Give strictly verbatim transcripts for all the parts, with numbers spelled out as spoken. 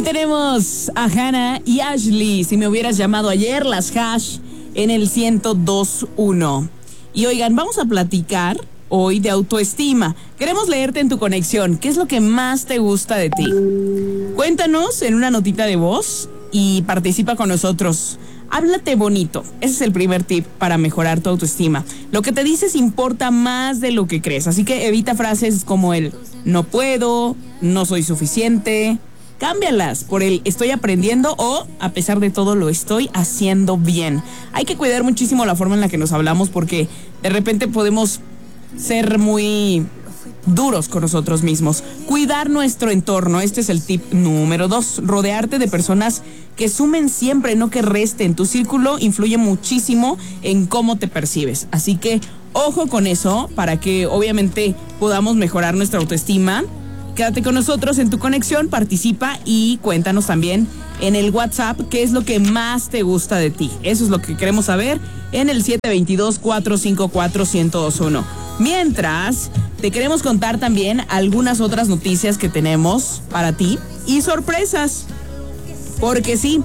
tenemos a Hannah y Ashley. Si me hubieras llamado ayer, las Hash en el ciento dos uno. Y oigan, vamos a platicar hoy de autoestima. Queremos leerte en tu conexión. ¿Qué es lo que más te gusta de ti? Cuéntanos en una notita de voz y participa con nosotros. Háblate bonito. Ese es el primer tip para mejorar tu autoestima. Lo que te dices importa más de lo que crees. Así que evita frases como el no puedo, no soy suficiente. Cámbialas por el estoy aprendiendo o a pesar de todo lo estoy haciendo bien. Hay que cuidar muchísimo la forma en la que nos hablamos porque de repente podemos ser muy duros con nosotros mismos. Cuidar nuestro entorno. Este es el tip número dos. Rodearte de personas que sumen siempre, no que resten. Tu círculo influye muchísimo en cómo te percibes. Así que ojo con eso para que obviamente podamos mejorar nuestra autoestima. Quédate con nosotros en tu conexión, participa y cuéntanos también en el WhatsApp qué es lo que más te gusta de ti. Eso es lo que queremos saber en el siete dos dos, cuatro cinco cuatro, uno cero dos uno. Mientras, te queremos contar también algunas otras noticias que tenemos para ti y sorpresas. Porque sí,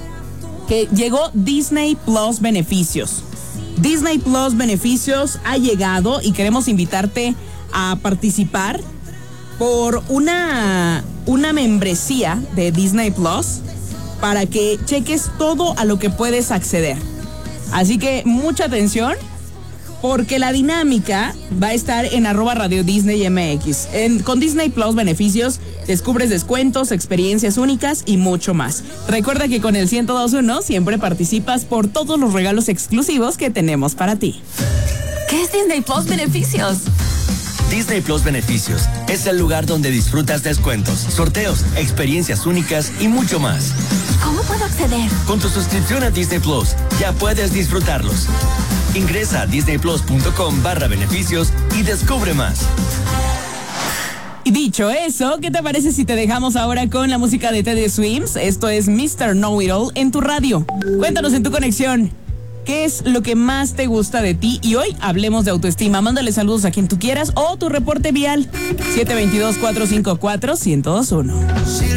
que llegó Disney Plus Beneficios. Disney Plus Beneficios ha llegado y queremos invitarte a participar por una, una membresía de Disney Plus para que cheques todo a lo que puedes acceder. Así que mucha atención porque la dinámica va a estar en arroba Radio Disney M X. En, con Disney Plus Beneficios descubres descuentos, experiencias únicas y mucho más. Recuerda que con el ciento dos uno siempre participas por todos los regalos exclusivos que tenemos para ti. ¿Qué es Disney Plus Beneficios? Disney Plus Beneficios es el lugar donde disfrutas descuentos, sorteos, experiencias únicas y mucho más. ¿Cómo puedo acceder? Con tu suscripción a Disney Plus ya puedes disfrutarlos. Ingresa a disneyplus.com barra beneficios y descubre más. Y dicho eso, ¿qué te parece si te dejamos ahora con la música de Teddy Swims? Esto es mister Know-It-All en tu radio. Cuéntanos en tu conexión. ¿Qué es lo que más te gusta de ti? Y hoy hablemos de autoestima. Mándale saludos a quien tú quieras o tu reporte vial. siete dos dos, cuatro cinco cuatro, uno cero dos uno.